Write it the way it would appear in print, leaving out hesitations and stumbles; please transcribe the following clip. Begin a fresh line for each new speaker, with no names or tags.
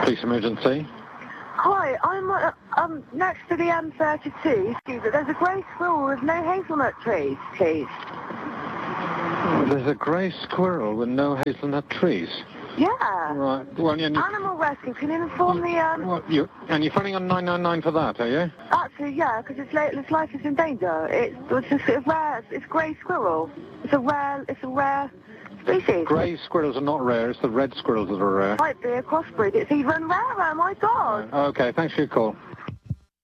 police emergency.
Hi, I'm next to the M32. Excuse me, there's a grey squirrel with no hazelnut trees, please.
There's a grey squirrel with no hazelnut trees.
Yeah.
Right. Well,
Animal rescue. Can you inform the
you're phoning on 999 for that, are you?
Actually, yeah, because its life is in danger. It's a rare. It's grey squirrel. It's a rare species.
Grey squirrels are not rare. It's the red squirrels that are rare.
Might be a crossbreed. It's even rarer. My God.
Right. Okay. Thanks for your call.